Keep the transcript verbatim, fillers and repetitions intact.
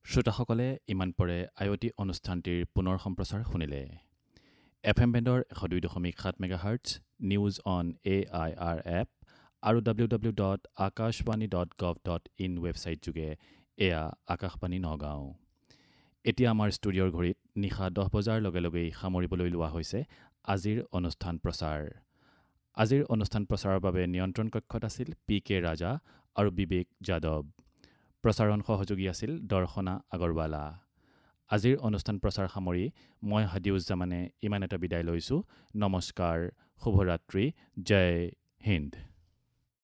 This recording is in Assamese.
শ্ৰোতাসকলে ইমান পৰে আই অ' টি অনুষ্ঠানটিৰ পুনৰ সম্প্ৰচাৰ শুনিলে। এফ এম বেণ্ডৰ এশ দুই দশমিক সাত মেগাহাৰ্টজ, news on A I R app আৰু W W dot Akashvani dot gov dot in website যোগে এয়া আকাশবাণী নগাঁও। এতিয়া আমাৰ ষ্টুডিঅ'ৰ ঘড়ীত নিশা দহ বজাৰ লগে লগেই সামৰিবলৈ লোৱা হৈছে আজিৰ অনুষ্ঠান প্ৰচাৰ। আজিৰ অনুষ্ঠান প্ৰচাৰৰ বাবে নিয়ন্ত্ৰণ কক্ষত আছিল পি কে ৰাজা আৰু বিবেক যাদৱ। প্ৰচাৰণ সহযোগী আছিল দৰ্শনা আগৰৱালা। আজিৰ অনুষ্ঠান প্ৰচাৰ সামৰি মই হাদিউজ্জামানে ইমান এটা বিদায় লৈছোঁ। নমস্কাৰ, শুভৰাত্ৰি, জয় হিন্দ।